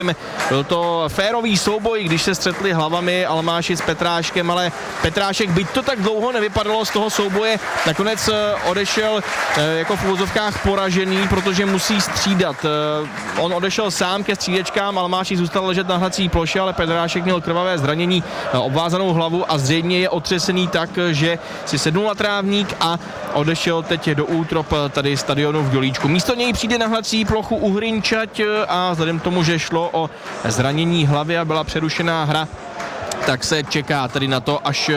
Byl to férový souboj, když se střetli hlavami Almáši s Petráškem, ale Petrášek, byť to tak dlouho nevypadalo z toho souboje, nakonec odešel jako v uvozovkách poražený, protože musí střídat. On odešel sám ke střídečkám, Almáši zůstal ležet na hrací ploše, ale Petrášek měl krvavé zranění, obvázanou hlavu a zřejmě je otřesený tak, že si sednul na trávník a odešel teď do útrop tady stadionu v Dělíčku. Místo něj přijde na hrací plochu Uhrinčať a vzhledem k tomu, že šlo o zranění hlavy a byla přerušená hra, tak se čeká tedy na to, až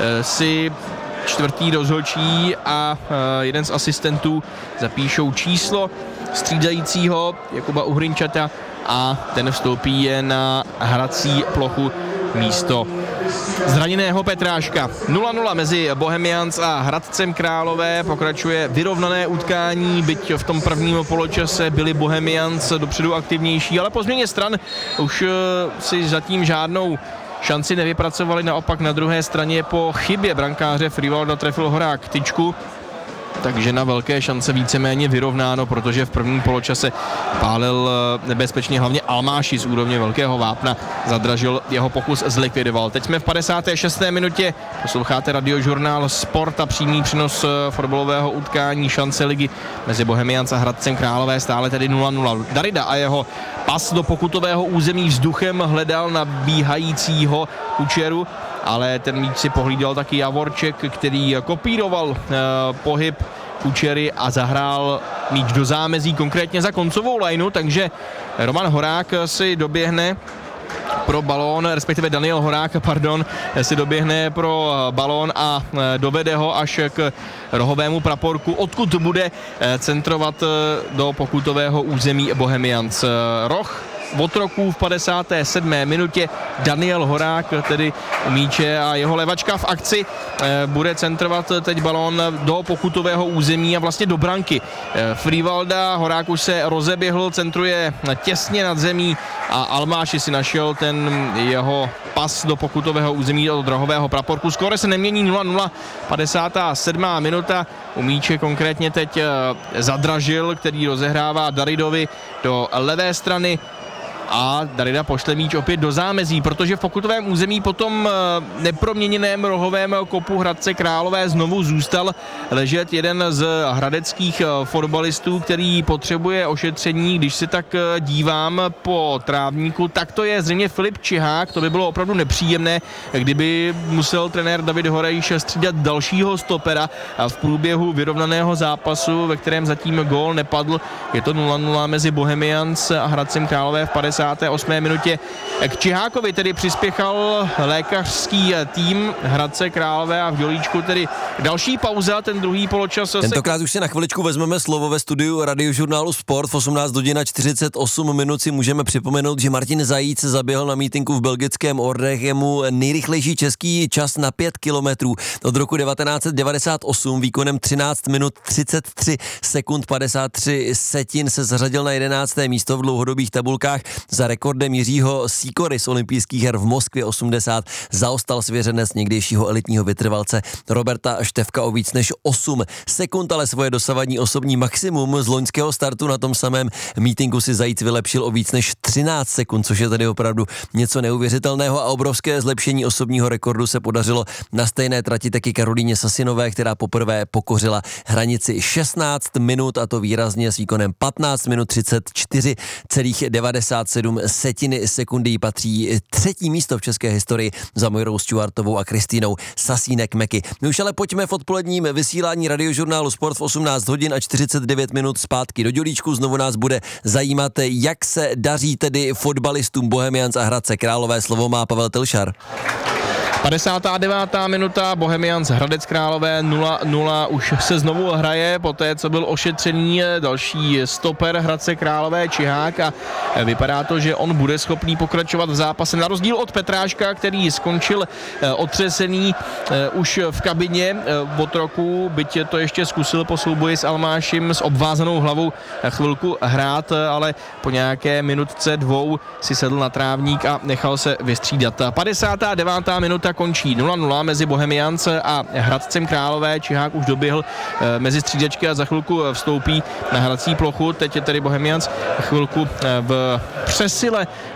si čtvrtý rozhodčí a jeden z asistentů zapíšou číslo střídajícího Jakuba Uhrinčata a ten vstoupí na hrací plochu místo zraněného Petráška. 0-0 mezi Bohemians a Hradcem Králové, pokračuje vyrovnané utkání, byť v tom prvním poločase byli Bohemians dopředu aktivnější, ale po změně stran už si zatím žádnou šanci nevypracovali, naopak na druhé straně po chybě brankáře Frivalda trefil Horák tyčku, takže na velké šance víceméně vyrovnáno, protože v prvním poločase pálil nebezpečně hlavně Almáši z úrovně Velkého Vápna, zadražil, jeho pokus zlikvidoval. Teď jsme v 56. minutě, posloucháte Radiožurnál Sport a přímý přenos fotbalového utkání šance ligy mezi Bohemians a Hradcem Králové, stále tedy 0-0. Darida a jeho pas do pokutového území vzduchem hledal nabíhajícího Kučeru, ale ten míč si pohlídal taky Javorček, který kopíroval pohyb Kučery a zahrál míč do zámezí, konkrétně za koncovou lajnu, takže Roman Horák si doběhne pro balón, respektive Daniel Horák, si doběhne pro balón a dovede ho až k rohovému praporku, odkud bude centrovat do pokutového území Bohemians. Roh Otroků v 57. minutě, Daniel Horák tedy míče a jeho levačka v akci, bude centrovat teď balón do pokutového území a vlastně do branky Frivalda. Horák už se rozeběhl, centruje těsně nad zemí a Almáši si našel ten jeho pas do pokutového území od rohového praporku. Skóre se nemění 0-0, 57. minuta, u míče konkrétně teď Zadražil, který rozehrává Daridovi do levé strany a Darida pošle míč opět do zámezí, protože v pokutovém území po tom neproměněném rohovém kopu Hradce Králové znovu zůstal ležet jeden z hradeckých fotbalistů, který potřebuje ošetření. Když se tak dívám po trávníku, tak to je zřejmě Filip Čihák. To by bylo opravdu nepříjemné, kdyby musel trenér David Horejš střídat dalšího stopera v průběhu vyrovnaného zápasu, ve kterém zatím gól nepadl. Je to 0-0 mezi Bohemians a Hradcem Králové v 58. minutě. K Čihákovi tedy přispěchal lékařský tým Hradce Králové a v Dělíčku tedy další pauza, ten druhý poločas. Tentokrát už si na chviličku vezmeme slovo ve studiu Radiožurnálu Sport. V 18 hodin a 48 minut si můžeme připomenout, že Martin Zajíc zaběhl na mítinku v belgickém Ordechemu nejrychlejší český čas na 5 kilometrů od roku 1998 výkonem 13 minut 33 sekund 53 setin se zařadil na 11. místo v dlouhodobých tabulkách. Za rekordem Jiřího Sýkory z olympijských her v Moskvě 80 zaostal svěřenec někdejšího elitního vytrvalce Roberta Štefka o víc než 8 sekund, ale svoje dosavadní osobní maximum z loňského startu na tom samém mítinku si Zajíc vylepšil o víc než 13 sekund, což je tady opravdu něco neuvěřitelného a obrovské zlepšení osobního rekordu se podařilo na stejné trati taky Karolíně Sasinové, která poprvé pokořila hranici 16 minut a to výrazně s výkonem 15 minut 34,97 sekundy patří třetí místo v české historii za Mojrou Stuartovou a Kristýnou Sasínek-Meky. My už ale pojďme v odpoledním vysílání Radiožurnálu Sport v 18 hodin a 49 minut zpátky do Dělíčku. Znovu nás bude zajímat, jak se daří tedy fotbalistům Bohemians a Hradce Králové. Slovo má Pavel Telšar. 59. minuta, Bohemians Hradec Králové 0-0, už se znovu hraje, poté co byl ošetřený další stoper Hradce Králové Čihák a vypadá to, že on bude schopný pokračovat v zápase, na rozdíl od Petráška, který skončil otřesený už v kabině Otroků, byť to ještě zkusil po souboji s Almášem s obvázanou hlavou chvilku hrát, ale po nějaké minutce dvou si sedl na trávník a nechal se vystřídat. 59. minuta, minuta končí 0-0 mezi Bohemians a Hradcem Králové. Čihák už doběhl mezi střídačky a za chvilku vstoupí na hrací plochu. Teď je tedy Bohemians chvilku v přesile